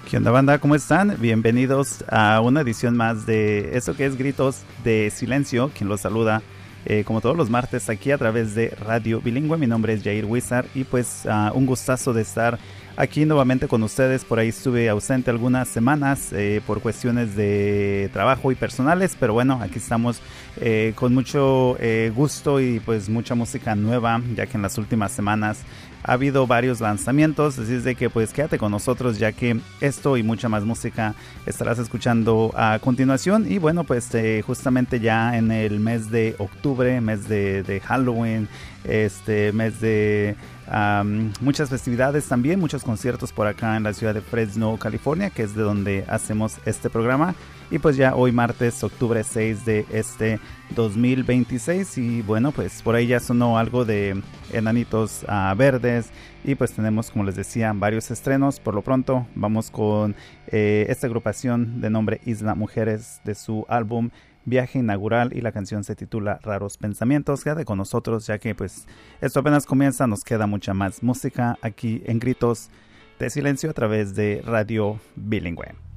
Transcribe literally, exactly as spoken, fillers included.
¿Qué onda, banda? ¿Cómo están? Bienvenidos a una edición más de eso que es Gritos de Silencio. Quien los saluda, eh, como todos los martes, aquí a través de Radio Bilingüe. Mi nombre es Jair Wizard y pues uh, un gustazo de estar aquí nuevamente con ustedes. Por ahí estuve ausente algunas semanas eh, por cuestiones de trabajo y personales, pero bueno, aquí estamos eh, con mucho eh, gusto y pues mucha música nueva, ya que en las últimas semanas ha habido varios lanzamientos, así es de que pues quédate con nosotros, ya que esto y mucha más música estarás escuchando a continuación. Y bueno, pues eh, justamente ya en el mes de octubre, mes de, de Halloween, este mes de um, muchas festividades también, muchos conciertos por acá en la ciudad de Fresno, California, que es de donde hacemos este programa. Y pues ya hoy martes, octubre seis de este dos mil veintiséis. Y bueno, pues por ahí ya sonó algo de Enanitos uh, Verdes. Y pues tenemos, como les decía, varios estrenos. Por lo pronto vamos con eh, esta agrupación de nombre Isla Mujeres, de su álbum Viaje Inaugural, y la canción se titula Raros Pensamientos. Quédate con nosotros, ya que pues esto apenas comienza, nos queda mucha más música aquí en Gritos de Silencio a través de Radio Bilingüe.